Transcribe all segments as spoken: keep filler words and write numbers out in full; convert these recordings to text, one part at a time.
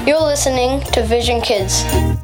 You're listening to Vision Kids.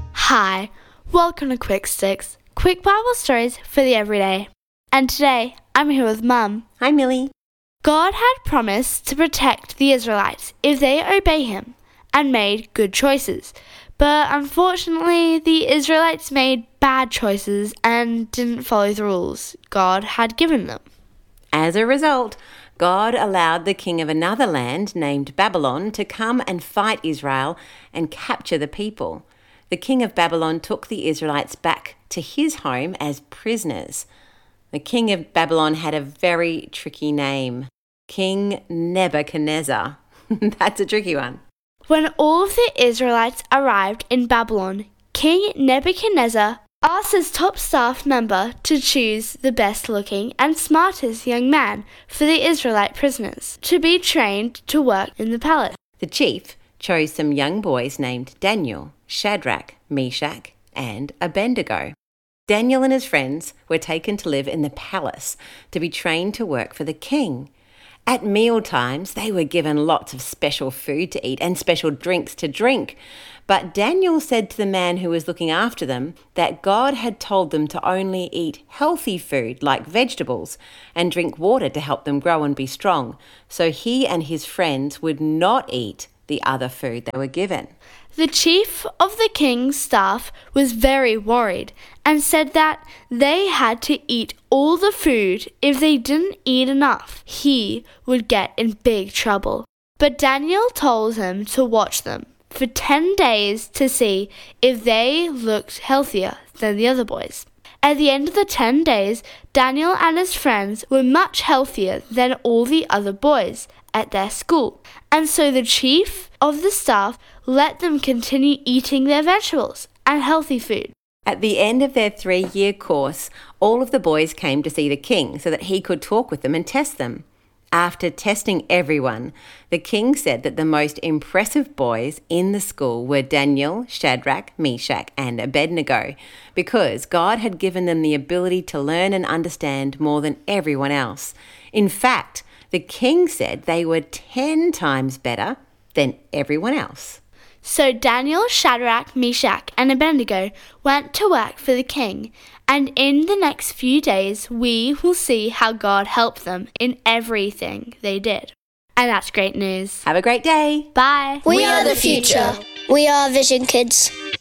Hi, welcome to Quick Sticks, quick Bible stories for the everyday. And today, I'm here with Mum. Hi, Millie. God had promised to protect the Israelites if they obey Him and made good choices. But unfortunately, the Israelites made bad choices and didn't follow the rules God had given them. As a result, God allowed the king of another land named Babylon to come and fight Israel and capture the people. The king of Babylon took the Israelites back to his home as prisoners. The king of Babylon had a very tricky name, King Nebuchadnezzar. That's a tricky one. When all of the Israelites arrived in Babylon, King Nebuchadnezzar asked his top staff member to choose the best-looking and smartest young man for the Israelite prisoners to be trained to work in the palace. The chief chose some young boys named Daniel, Shadrach, Meshach, and Abednego. Daniel and his friends were taken to live in the palace to be trained to work for the king. At meal times, they were given lots of special food to eat and special drinks to drink. But Daniel said to the man who was looking after them that God had told them to only eat healthy food like vegetables and drink water to help them grow and be strong. So he and his friends would not eat the other food they were given. The chief of the king's staff was very worried and said that they had to eat all the food. If they didn't eat enough, he would get in big trouble. But Daniel told him to watch them for ten days to see if they looked healthier than the other boys. At the end of the ten days, Daniel and his friends were much healthier than all the other boys at their school. And so the chief of the staff let them continue eating their vegetables and healthy food. At the end of their three-year course, all of the boys came to see the king so that he could talk with them and test them. After testing everyone, the king said that the most impressive boys in the school were Daniel, Shadrach, Meshach, and Abednego, because God had given them the ability to learn and understand more than everyone else. In fact, the king said they were ten times better than everyone else. So Daniel, Shadrach, Meshach, and Abednego went to work for the king, and in the next few days we will see how God helped them in everything they did. And that's great news. Have a great day. Bye. We, we are the future. We are Vision Kids.